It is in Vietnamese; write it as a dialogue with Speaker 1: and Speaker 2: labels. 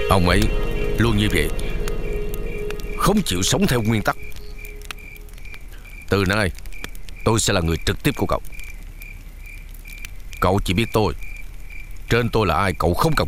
Speaker 1: Ông ấy luôn như vậy, không chịu sống theo nguyên tắc. Từ nay tôi sẽ là người trực tiếp của cậu. Cậu chỉ biết tôi, trên tôi là ai cậu không cần